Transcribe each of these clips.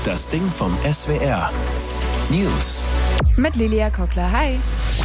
Das Ding vom SWR. News. Mit Lilia Kockler. Hi.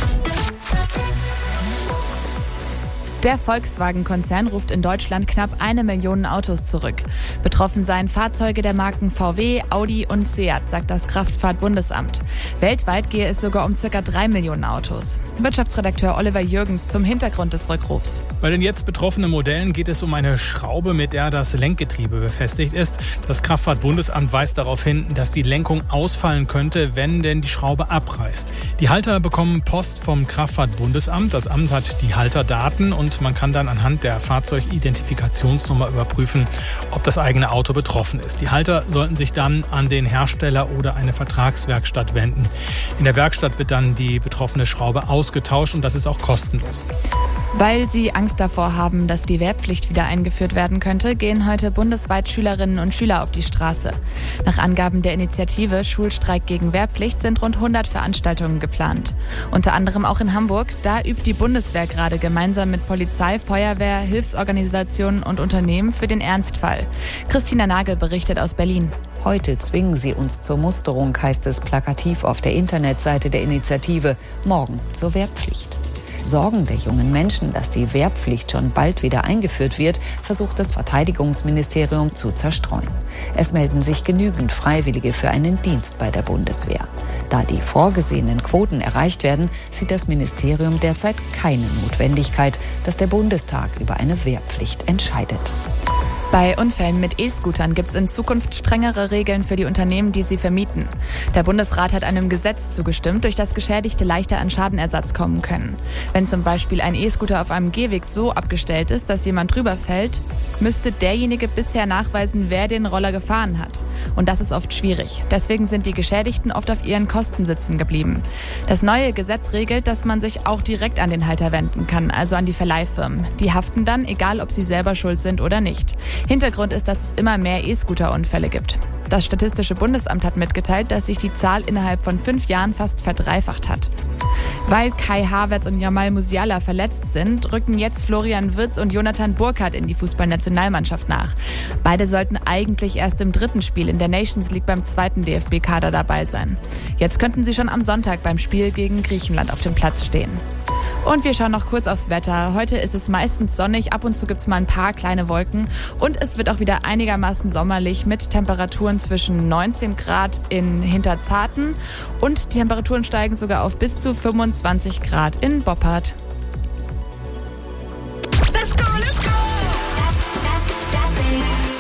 Der Volkswagen-Konzern ruft in Deutschland knapp 1 Million Autos zurück. Betroffen seien Fahrzeuge der Marken VW, Audi und Seat, sagt das Kraftfahrtbundesamt. Weltweit gehe es sogar um ca. 3 Millionen Autos. Wirtschaftsredakteur Oliver Jürgens zum Hintergrund des Rückrufs. Bei den jetzt betroffenen Modellen geht es um eine Schraube, mit der das Lenkgetriebe befestigt ist. Das Kraftfahrtbundesamt weist darauf hin, dass die Lenkung ausfallen könnte, wenn denn die Schraube abreißt. Die Halter bekommen Post vom Kraftfahrtbundesamt. Das Amt hat die Halterdaten und man kann dann anhand der Fahrzeugidentifikationsnummer überprüfen, ob das eigene Auto betroffen ist. Die Halter sollten sich dann an den Hersteller oder eine Vertragswerkstatt wenden. In der Werkstatt wird dann die betroffene Schraube ausgetauscht und das ist auch kostenlos. Weil sie Angst davor haben, dass die Wehrpflicht wieder eingeführt werden könnte, gehen heute bundesweit Schülerinnen und Schüler auf die Straße. Nach Angaben der Initiative Schulstreik gegen Wehrpflicht sind rund 100 Veranstaltungen geplant. Unter anderem auch in Hamburg. Da übt die Bundeswehr gerade gemeinsam mit Polizei, Feuerwehr, Hilfsorganisationen und Unternehmen für den Ernstfall. Christina Nagel berichtet aus Berlin. Heute zwingen sie uns zur Musterung, heißt es plakativ auf der Internetseite der Initiative. Morgen zur Wehrpflicht. Sorgen der jungen Menschen, dass die Wehrpflicht schon bald wieder eingeführt wird, versucht das Verteidigungsministerium zu zerstreuen. Es melden sich genügend Freiwillige für einen Dienst bei der Bundeswehr. Da die vorgesehenen Quoten erreicht werden, sieht das Ministerium derzeit keine Notwendigkeit, dass der Bundestag über eine Wehrpflicht entscheidet. Bei Unfällen mit E-Scootern gibt es in Zukunft strengere Regeln für die Unternehmen, die sie vermieten. Der Bundesrat hat einem Gesetz zugestimmt, durch das Geschädigte leichter an Schadenersatz kommen können. Wenn zum Beispiel ein E-Scooter auf einem Gehweg so abgestellt ist, dass jemand drüber fällt, müsste derjenige bisher nachweisen, wer den Roller gefahren hat. Und das ist oft schwierig. Deswegen sind die Geschädigten oft auf ihren Kosten sitzen geblieben. Das neue Gesetz regelt, dass man sich auch direkt an den Halter wenden kann, also an die Verleihfirmen. Die haften dann, egal ob sie selber schuld sind oder nicht. Hintergrund ist, dass es immer mehr E-Scooter-Unfälle gibt. Das Statistische Bundesamt hat mitgeteilt, dass sich die Zahl innerhalb von 5 Jahren fast verdreifacht hat. Weil Kai Havertz und Jamal Musiala verletzt sind, rücken jetzt Florian Wirtz und Jonathan Burkhardt in die Fußballnationalmannschaft nach. Beide sollten eigentlich erst im 3. Spiel in der Nations League beim 2. DFB-Kader dabei sein. Jetzt könnten sie schon am Sonntag beim Spiel gegen Griechenland auf dem Platz stehen. Und wir schauen noch kurz aufs Wetter. Heute ist es meistens sonnig, ab und zu gibt es mal ein paar kleine Wolken. Und es wird auch wieder einigermaßen sommerlich mit Temperaturen zwischen 19 Grad in Hinterzarten. Und die Temperaturen steigen sogar auf bis zu 25 Grad in Boppard.